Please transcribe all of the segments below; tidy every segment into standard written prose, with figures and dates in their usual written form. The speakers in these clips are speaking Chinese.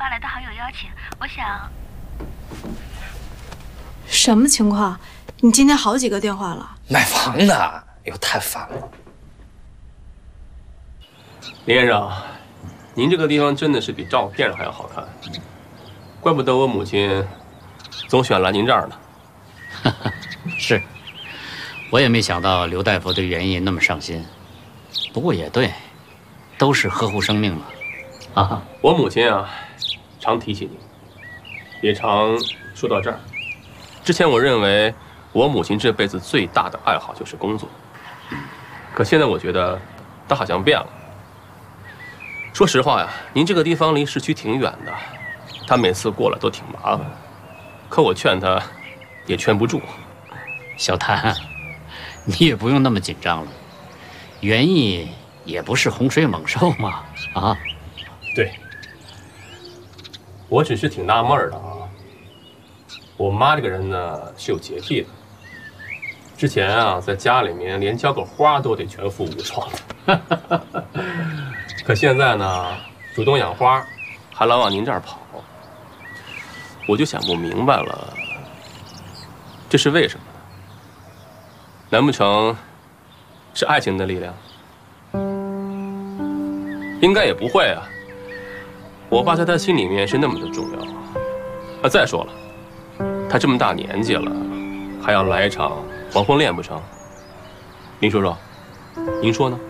发来的好友邀请，我想。 什么情况？你今天好几个电话了。 买房呢？哎呦，太烦了。 林先生，您这个地方真的是比照片上还要好看，怪不得我母亲总选来您这儿呢。 是，我也没想到刘大夫对袁毅那么上心。不过也对，都是呵护生命嘛。啊， 我母亲啊，常提起您，也常说到这儿。之前我认为我母亲这辈子最大的爱好就是工作，可现在我觉得她好像变了。说实话呀，您这个地方离市区挺远的，她每次过来都挺麻烦，可我劝她也劝不住。 小谭，你也不用那么紧张了，袁毅也不是洪水猛兽嘛，啊？ 对，我只是挺纳闷的啊。我妈这个人呢是有洁癖的，之前啊在家里面连浇个花都得全副武装的，可现在呢主动养花，还老往您这儿跑，我就想不明白了，这是为什么呢？难不成是爱情的力量？应该也不会啊。我爸在他心里面是那么的重要啊！再说了，他这么大年纪了，还要来一场黄昏恋不成？您说说，您说呢？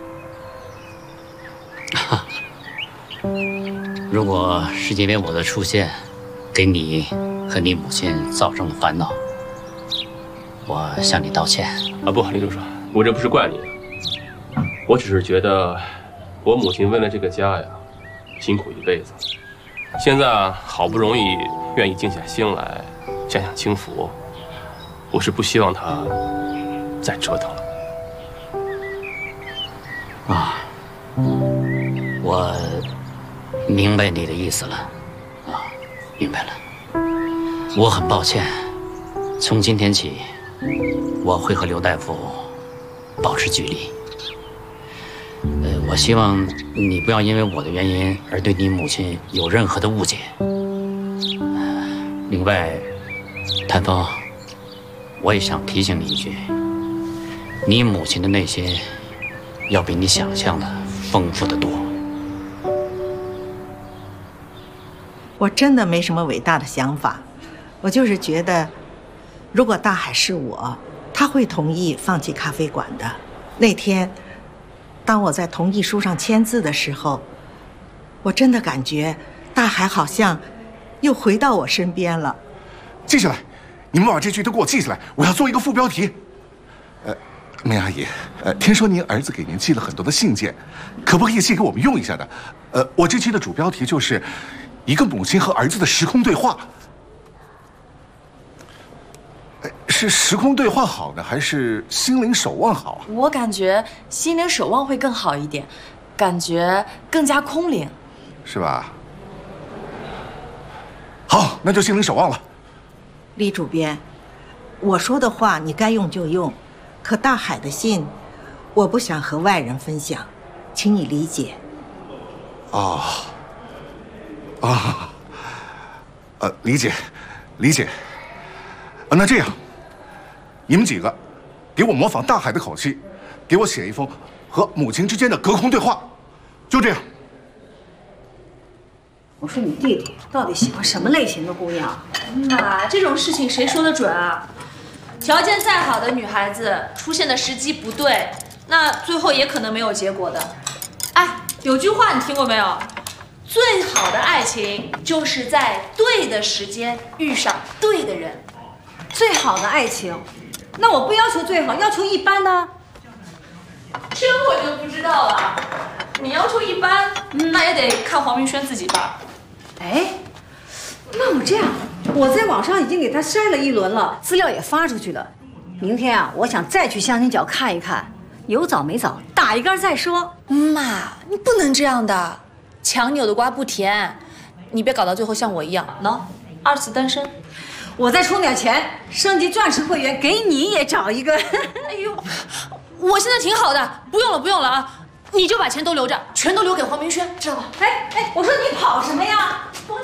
如果是因为我的出现，给你和你母亲造成了烦恼，我向你道歉。 啊不，林叔叔，我这不是怪你，我只是觉得我母亲为了这个家呀，辛苦一辈子，现在好不容易愿意静下心来享享清福，我是不希望她再折腾了。 啊，我明白你的意思了，啊，明白了。我很抱歉，从今天起，我会和刘大夫保持距离。我希望你不要因为我的原因而对你母亲有任何的误解。另外，谭峰，我也想提醒你一句，你母亲的内心要比你想象的丰富得多。 我真的没什么伟大的想法，我就是觉得，如果大海是我，他会同意放弃咖啡馆的。那天，当我在同意书上签字的时候，我真的感觉大海好像又回到我身边了。 记下来，你们把这句都给我记下来，我要做一个副标题。梅阿姨，听说您儿子给您寄了很多的信件，可不可以寄给我们用一下的？我这期的主标题就是一个母亲和儿子的时空对话。是时空对话好呢，还是心灵守望好啊？ 我感觉心灵守望会更好一点，感觉更加空灵， 是吧？好，那就心灵守望了。 李主编，我说的话你该用就用，可大海的信，我不想和外人分享，请你理解。理解，理解。那这样，你们几个给我模仿大海的口气，给我写一封和母亲之间的隔空对话，就这样。 我说你弟弟到底喜欢什么类型的姑娘？ 妈，这种事情谁说得准啊？条件再好的女孩子，出现的时机不对，那最后也可能没有结果的。哎，有句话你听过没有？最好的爱情就是在对的时间遇上对的人。 最好的爱情，那我不要求最好，要求一般呢？ 这我就不知道了。你要求一般，那也得看黄明轩自己吧。 哎，那我这样，我在网上已经给他筛了一轮了，资料也发出去了。明天啊，我想再去相亲角看一看，有枣没枣，打一杆再说。 妈，你不能这样的，强扭的瓜不甜，你别搞到最后像我一样，喏，二次单身。 我再充点钱，升级钻石会员，给你也找一个。 哎呦，我现在挺好的，不用了，不用了啊！你就把钱都留着，全都留给黄明轩，知道吧？ 哎，我说你跑什么呀？